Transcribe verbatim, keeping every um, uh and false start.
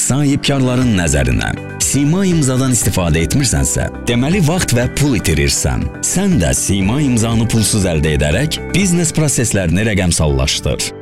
sahibkarların nəzərinə. Sima imzadan istifadə etmirsənsə, deməli vaxt və pul itirirsən. Sən də Sima imzanı pulsuz əldə edərək biznes proseslərini rəqəmsallaşdır.